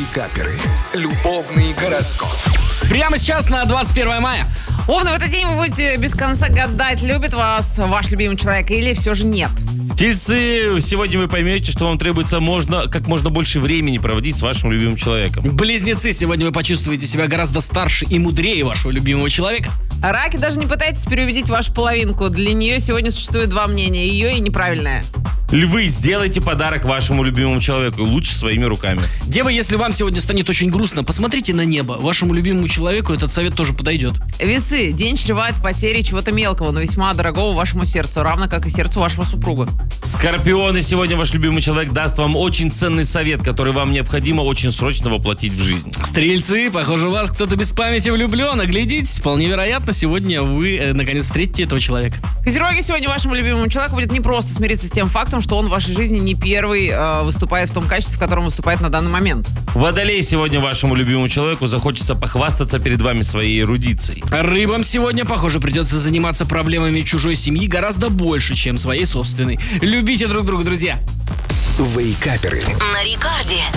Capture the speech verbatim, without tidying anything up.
Вейкаперы. Любовный гороскоп. Прямо сейчас на двадцать первое мая. Овны, в этот день вы будете без конца гадать, любит вас ваш любимый человек или все же нет. Тельцы, сегодня вы поймете, что вам требуется можно, как можно больше времени проводить с вашим любимым человеком. Близнецы, сегодня вы почувствуете себя гораздо старше и мудрее вашего любимого человека. Раки, даже не пытайтесь переубедить вашу половинку. Для нее сегодня существует два мнения, ее и неправильное. Львы, сделайте подарок вашему любимому человеку, лучше своими руками. Девы, если вам сегодня станет очень грустно, посмотрите на небо. Вашему любимому человеку этот совет тоже подойдет. Весы, день чреват потери чего-то мелкого, но весьма дорогого вашему сердцу, равно как и сердцу вашего супруга. Скорпионы, сегодня ваш любимый человек даст вам очень ценный совет, который вам необходимо очень срочно воплотить в жизнь. Стрельцы, похоже, у вас кто-то без памяти влюблен. Оглядитесь, вполне вероятно, сегодня вы э, наконец встретите этого человека. Козероги, сегодня вашему любимому человеку будет непросто смириться с тем фактом, что он в вашей жизни не первый э, выступает в том качестве, в котором выступает на данный момент. Водолей, сегодня вашему любимому человеку захочется похвастаться перед вами своей эрудицией. Рыбам сегодня, похоже, придется заниматься проблемами чужой семьи гораздо больше, чем своей собственной. Любите друг друга, друзья. Вейкаперы. На Рекорде.